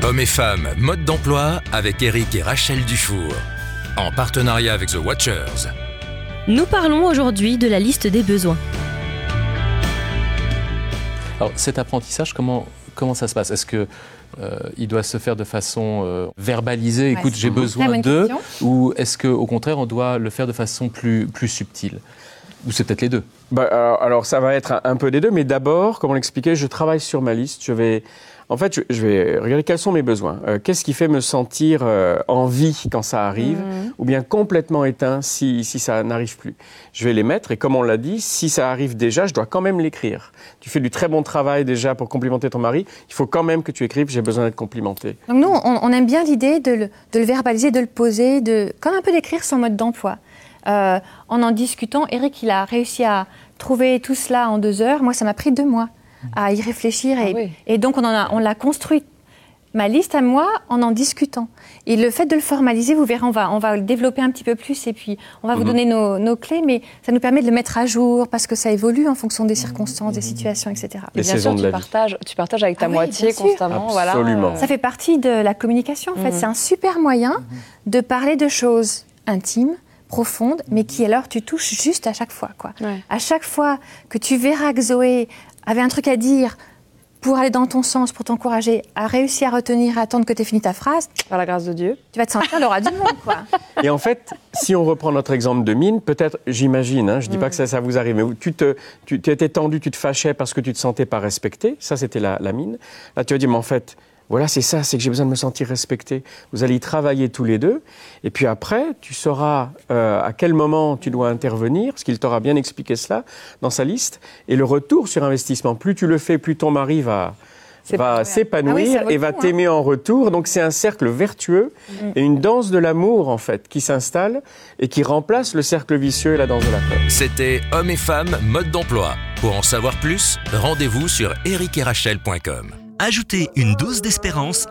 Hommes et femmes, mode d'emploi avec Eric et Rachel Dufour. En partenariat avec The Watchers. Nous parlons aujourd'hui de la liste des besoins. Alors cet apprentissage, comment ça se passe ? Est-ce que il doit se faire de façon verbalisée, écoute, j'ai besoin de, ou est-ce qu'au contraire, on doit le faire de façon plus subtile ? Ou c'est peut-être les deux ? Alors ça va être un peu des deux, mais d'abord, comme on l'expliquait, je travaille sur ma liste. Je vais regarder quels sont mes besoins. Qu'est-ce qui fait me sentir en vie quand ça arrive, ou bien complètement éteint si ça n'arrive plus. Je vais les mettre, et comme on l'a dit, si ça arrive déjà, je dois quand même l'écrire. Tu fais du très bon travail déjà pour complimenter ton mari, il faut quand même que tu écrives, j'ai besoin d'être complimenté. Donc nous, on aime bien l'idée de le verbaliser, de le poser, comme un peu d'écrire son mode d'emploi. En discutant, Eric, il a réussi à trouver tout cela en 2 heures. Moi, ça m'a pris 2 mois à y réfléchir. Et donc, on l'a construit, ma liste à moi, en discutant. Et le fait de le formaliser, vous verrez, on va le développer un petit peu plus et puis on va vous donner nos clés, mais ça nous permet de le mettre à jour parce que ça évolue en fonction des circonstances, des situations, etc. Et bien sûr, tu partages avec ta moitié constamment. Absolument. Voilà. Ça fait partie de la communication, en fait. C'est un super moyen de parler de choses intimes, profondes, mais qui alors tu touches juste à chaque fois, quoi. Ouais. À chaque fois que tu verras que Zoé avait un truc à dire pour aller dans ton sens, pour t'encourager, à réussir à retenir, à attendre que tu aies fini ta phrase, par la grâce de Dieu, tu vas te sentir l'aura du monde, quoi. Et en fait, si on reprend notre exemple de mine, peut-être, j'imagine, je dis pas que ça vous arrive, mais tu étais tendu, tu te fâchais parce que tu te sentais pas respecté, ça c'était la mine. Là tu vas dire, mais en fait, voilà, c'est ça, c'est que j'ai besoin de me sentir respecté. Vous allez y travailler tous les deux. Et puis après, tu sauras à quel moment tu dois intervenir, parce qu'il t'aura bien expliqué cela dans sa liste. Et le retour sur investissement, plus tu le fais, plus ton mari va s'épanouir et va t'aimer en retour. Donc c'est un cercle vertueux et une danse de l'amour, en fait, qui s'installe et qui remplace le cercle vicieux et la danse de la peur. C'était Hommes et femmes, mode d'emploi. Pour en savoir plus, rendez-vous sur ericetRachel.com. Ajoutez une dose d'espérance